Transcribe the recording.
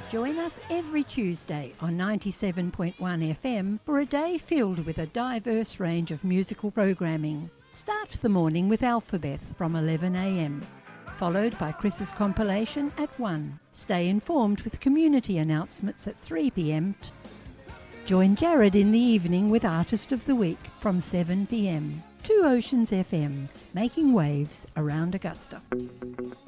Join us every Tuesday on 97.1 FM for a day filled with a diverse range of musical programming. Start the morning with Alphabeth from 11 a.m, followed by Chris's compilation at 1. Stay informed with community announcements at 3 p.m. Join Jared in the evening with Artist of the Week from 7 p.m. 2 Oceans FM, making waves around Augusta.